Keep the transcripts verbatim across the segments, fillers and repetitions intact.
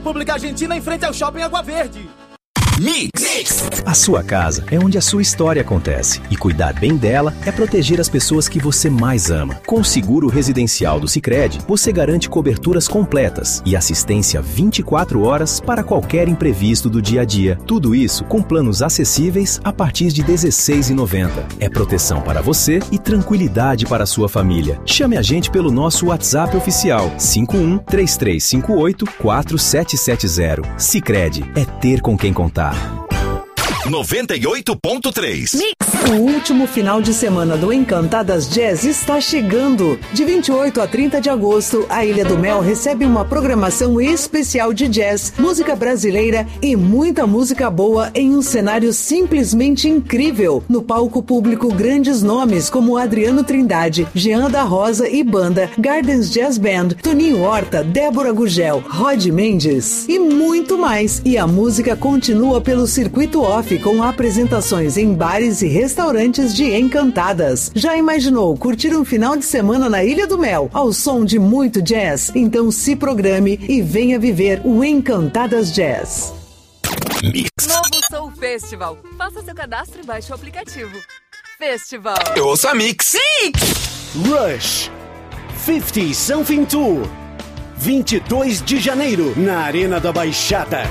República Argentina, em frente ao Shopping Água Verde. Mix. Mix. A sua casa é onde a sua história acontece. E cuidar bem dela é proteger as pessoas que você mais ama. Com o seguro residencial do Sicredi, você garante coberturas completas e assistência vinte e quatro horas para qualquer imprevisto do dia a dia. Tudo isso com planos acessíveis a partir de dezesseis reais e noventa centavos. É proteção para você e tranquilidade para a sua família. Chame a gente pelo nosso WhatsApp oficial cinco um três três cinco oito quatro sete sete zero. Sicredi é ter com quem contar. noventa e oito ponto três. Mix. O último final de semana do Encantadas Jazz está chegando. De vinte e oito a trinta de agosto, a Ilha do Mel recebe uma programação especial de jazz, música brasileira e muita música boa em um cenário simplesmente incrível. No palco público, grandes nomes como Adriano Trindade, Jean da Rosa e Banda, Gardens Jazz Band, Toninho Horta, Débora Gugel, Rod Mendes e muito mais. E a música continua pelo circuito off com apresentações em bares e restaurantes de Encantadas. Já imaginou curtir um final de semana na Ilha do Mel ao som de muito jazz? Então se programe e venha viver o Encantadas Jazz. Mix. Novo Soul Festival. Faça seu cadastro e baixe o aplicativo. Festival. Eu ouço a Mix. Mix. Rush cinquenta Something Tour. vinte e dois de janeiro na Arena da Baixada.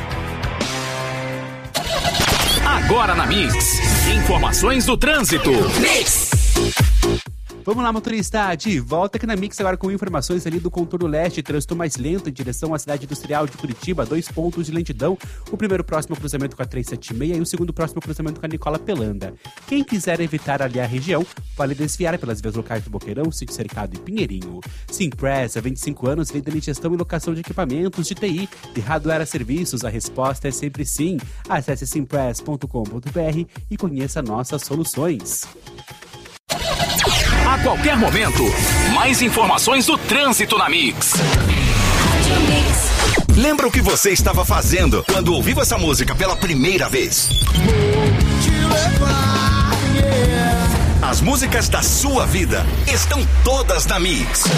Agora na Mix, informações do trânsito. Mix. Vamos lá, motorista, de volta aqui na Mix agora com informações ali do contorno leste, trânsito mais lento em direção à cidade industrial de Curitiba, dois pontos de lentidão, o primeiro próximo ao cruzamento com a trezentos e setenta e seis e o segundo próximo ao cruzamento com a Nicola Pelanda. Quem quiser evitar ali a região, pode desviar pelas vias locais do Boqueirão, Sítio Cercado e Pinheirinho. Simpress, há vinte e cinco anos, líder em gestão e locação de equipamentos de T I, de hardware a serviços, a resposta é sempre sim. Acesse simpress ponto com ponto b r e conheça nossas soluções. A qualquer momento, mais informações do trânsito na Mix. Lembra o que você estava fazendo quando ouviu essa música pela primeira vez? As músicas da sua vida estão todas na Mix.